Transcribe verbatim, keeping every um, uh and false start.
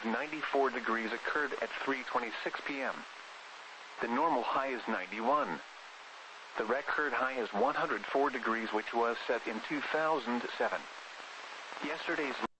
of ninety-four degrees occurred at three twenty-six p m The normal high is ninety-one. The record high is one hundred four degrees, which was set in two thousand seven. Yesterday's